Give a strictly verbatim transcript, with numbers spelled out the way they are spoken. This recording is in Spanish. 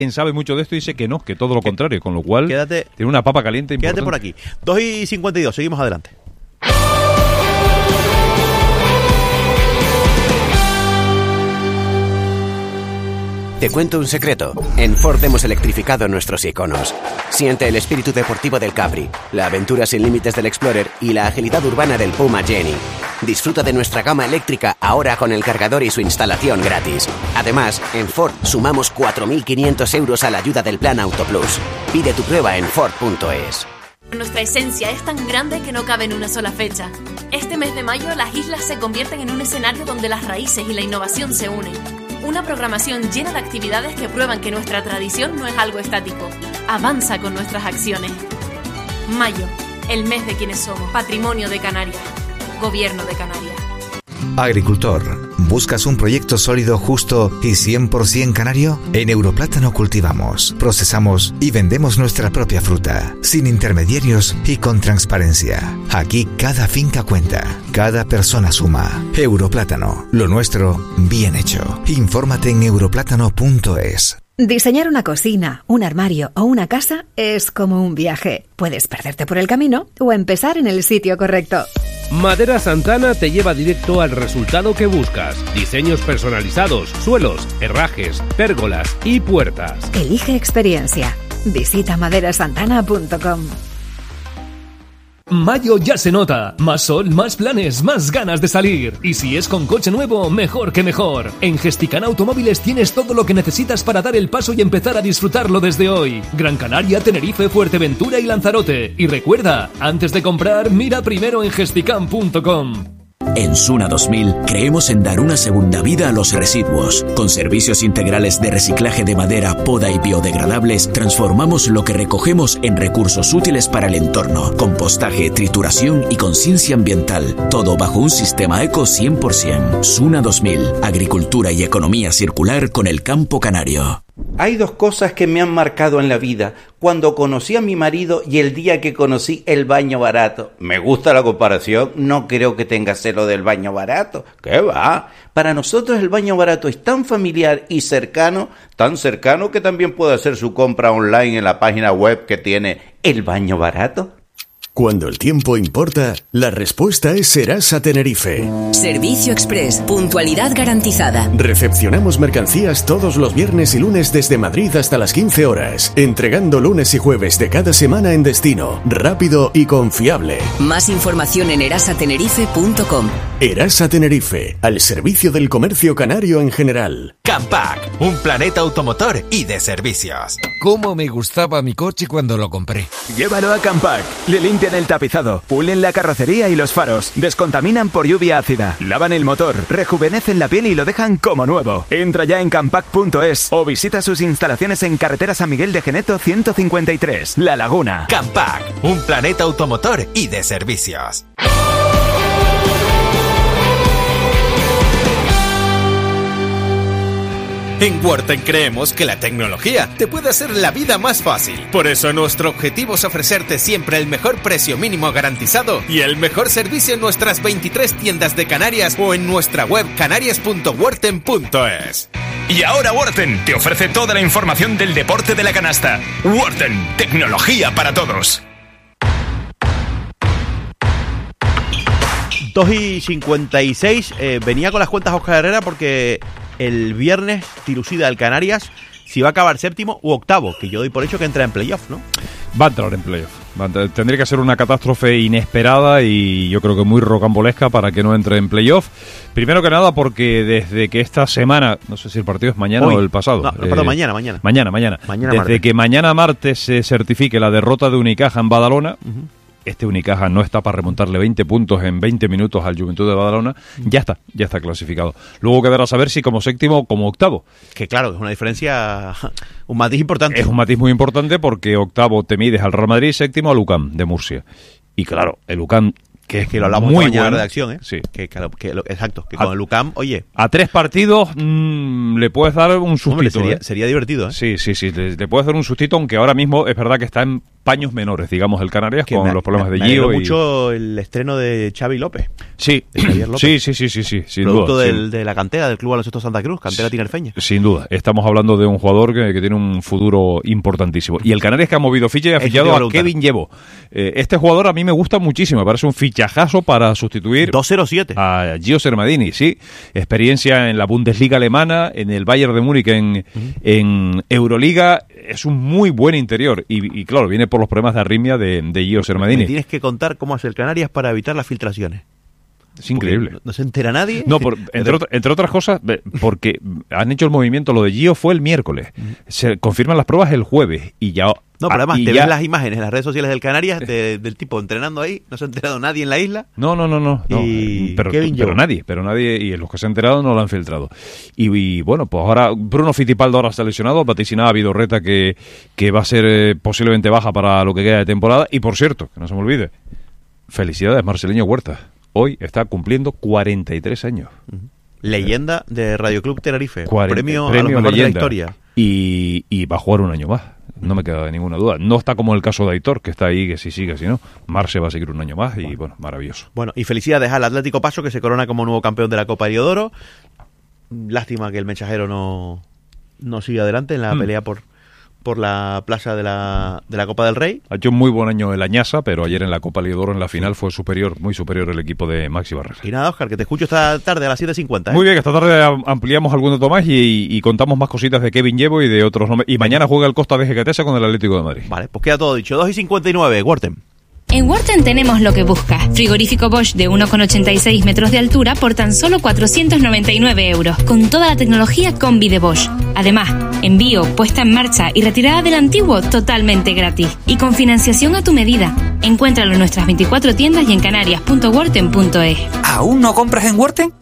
quien sabe mucho de esto dice que no, que todo lo contrario, con lo cual quédate, tiene una papa caliente importante. Quédate por aquí. dos y cincuenta y dos, seguimos adelante. Te cuento un secreto. En Ford hemos electrificado nuestros iconos. Siente el espíritu deportivo del Capri, la aventura sin límites del Explorer y la agilidad urbana del Puma Jenny. Disfruta de nuestra gama eléctrica ahora con el cargador y su instalación gratis. Además, en Ford sumamos cuatro mil quinientos euros a la ayuda del Plan Auto Plus. Pide tu prueba en Ford punto es. Nuestra esencia es tan grande que no cabe en una sola fecha. Este mes de mayo, las islas se convierten en un escenario donde las raíces y la innovación se unen. Una programación llena de actividades que prueban que nuestra tradición no es algo estático. Avanza con nuestras acciones. Mayo, el mes de quienes somos. Patrimonio de Canarias. Gobierno de Canarias. Agricultor, ¿buscas un proyecto sólido, justo y cien por ciento canario? En Europlátano cultivamos, procesamos y vendemos nuestra propia fruta, sin intermediarios y con transparencia. Aquí cada finca cuenta, cada persona suma. Europlátano, lo nuestro bien hecho. Infórmate en europlátano punto es. Diseñar una cocina, un armario o una casa es como un viaje. Puedes perderte por el camino o empezar en el sitio correcto. Madera Santana te lleva directo al resultado que buscas. Diseños personalizados, suelos, herrajes, pérgolas y puertas. Elige experiencia. Visita madera santana punto com. Mayo ya se nota. Más sol, más planes, más ganas de salir. Y si es con coche nuevo, mejor que mejor. En Gesticana Automóviles tienes todo lo que necesitas para dar el paso y empezar a disfrutarlo desde hoy. Gran Canaria, Tenerife, Fuerteventura y Lanzarote. Y recuerda, antes de comprar, mira primero en gesticam punto com. En Suna dos mil creemos en dar una segunda vida a los residuos. Con servicios integrales de reciclaje de madera, poda y biodegradables, transformamos lo que recogemos en recursos útiles para el entorno. Compostaje, trituración y conciencia ambiental. Todo bajo un sistema eco cien por ciento. Suna dos mil. Agricultura y economía circular con el campo canario. Hay dos cosas que me han marcado en la vida. Cuando conocí a mi marido y el día que conocí el baño barato. Me gusta la comparación, no creo que tenga celo del baño barato. ¿Qué va? Para nosotros el baño barato es tan familiar y cercano, tan cercano que también puede hacer su compra online en la página web que tiene El Baño Barato. Cuando el tiempo importa, la respuesta es Serasa Tenerife. Servicio Express, puntualidad garantizada. Recepcionamos mercancías todos los viernes y lunes desde Madrid hasta las quince horas, entregando lunes y jueves de cada semana en destino, rápido y confiable. Más información en erasa tenerife punto com. Erasa Tenerife, al servicio del comercio canario en general. Campac, un planeta automotor y de servicios. Cómo me gustaba mi coche cuando lo compré. Llévalo a Campac. Le limpian el tapizado, pulen la carrocería y los faros, descontaminan por lluvia ácida, lavan el motor, rejuvenecen la piel y lo dejan como nuevo. Entra ya en campac punto es o visita sus instalaciones en carretera San Miguel de Geneto ciento cincuenta y tres, La Laguna. Campac, un planeta automotor y de servicios. En Worten creemos que la tecnología te puede hacer la vida más fácil. Por eso nuestro objetivo es ofrecerte siempre el mejor precio mínimo garantizado y el mejor servicio en nuestras veintitrés tiendas de Canarias o en nuestra web canarias punto worten punto es. Y ahora Worten te ofrece toda la información del deporte de la canasta. Worten, tecnología para todos. dos y cincuenta y seis, eh, venía con las cuentas Oscar Herrera porque el viernes dilucida el Canarias si va a acabar séptimo u octavo, que yo doy por hecho que entra en playoff, ¿no? Va a entrar en playoff. Tendría que ser una catástrofe inesperada y yo creo que muy rocambolesca para que no entre en playoff. Primero que nada porque desde que esta semana, no sé si el partido es mañana Hoy. o el pasado. No, no, perdón, eh, mañana, mañana. Mañana, mañana. mañana desde martes. que mañana martes se certifique la derrota de Unicaja en Badalona, uh-huh. Este Unicaja no está para remontarle veinte puntos en veinte minutos al Juventud de Badalona, ya está, ya está clasificado. Luego quedará a saber si como séptimo o como octavo. Que claro, es una diferencia, un matiz importante. Es un matiz muy importante porque octavo te mides al Real Madrid, séptimo al U C A M de Murcia. Y claro, el U C A M que es que lo hablamos muy mañana en bueno. la redacción, ¿eh? Sí. Que, que, que lo- exacto, que A- con el U C A M, oye, A tres partidos mmm, le puedes dar un sustito. hombre, sería, ¿eh? sería divertido, ¿eh? Sí, sí, sí, le, le puedes dar un sustito, aunque ahora mismo es verdad que está en paños menores, digamos, el Canarias, Que con me- los problemas me- de me alegró Gio. y- mucho el estreno de Xavi López, Sí, de Javier López. sí, sí, sí, sí, sí, sin producto duda. del, sin- de la cantera del Club Baloncesto Santa Cruz, cantera tinerfeña. Sin duda, estamos hablando de un jugador que, que tiene un futuro importantísimo. Y el Canarias que ha movido ficha y ha Eso te fichado iba a a preguntar. Kevin Llevo. Eh, este jugador a mí me gusta muchísimo, me parece un fichajazo para sustituir dos cero siete a Gio Sermadini, sí. Experiencia en la Bundesliga alemana, en el Bayern de Múnich, en, en Euroliga. Es un muy buen interior. Y, y claro, viene por los problemas de arritmia de, de Gio Me Sermadini. tienes que contar cómo hace el Canarias para evitar las filtraciones. Es increíble. No, no se entera nadie. No, por- entre, otra- entre otras cosas, ve, porque han hecho el movimiento, lo de Gio fue el miércoles. Se confirman las pruebas el jueves y ya... No, pero además y te ya- ves las imágenes en las redes sociales del Canarias de- del tipo entrenando ahí, no se ha enterado nadie en la isla. No, no, no, no. no, Y eh, pero, Kevin pero Llevo. nadie, pero nadie, y los que se han enterado no lo han filtrado. Y, y, bueno, pues ahora Bruno Fittipaldo ahora está lesionado, vaticinaba Vidorreta que, que va a ser eh, posiblemente baja para lo que queda de temporada. Y por cierto, que no se me olvide, felicidades Marceliño Huerta. Hoy está cumpliendo cuarenta y tres años. Leyenda de Radio Club Tenerife. cuarenta premio, a los premio mejores de la leyenda. historia. Y, y va a jugar un año más. No me queda ninguna duda. No está como el caso de Aitor, que está ahí, que si sigue, si no. Marce va a seguir un año más y, bueno, maravilloso. Bueno, y felicidades al Atlético Paso, que se corona como nuevo campeón de la Copa Heliodoro. Lástima que el mensajero no, no siga adelante en la Hmm. pelea por, por la plaza de la, de la Copa del Rey. Ha hecho un muy buen año el Añasa, pero ayer en la Copa Liodoro, en la final, fue superior, muy superior el equipo de Maxi Barrera. Y nada, Óscar, que te escucho esta tarde a las siete cincuenta. ¿eh? Muy bien, que esta tarde am- ampliamos algún dato más y, y contamos más cositas de Kevin Llevo y de otros nombres. Y mañana juega el Costa de Getafe con el Atlético de Madrid. Vale, pues queda todo dicho. dos y cincuenta y nueve, Worten. En Worten tenemos lo que buscas. Frigorífico Bosch de uno coma ochenta y seis metros de altura por tan solo cuatrocientos noventa y nueve euros, con toda la tecnología combi de Bosch. Además, envío, puesta en marcha y retirada del antiguo totalmente gratis. Y con financiación a tu medida. Encuéntralo en nuestras veinticuatro tiendas y en canarias punto worten punto es. ¿Aún no compras en Worten?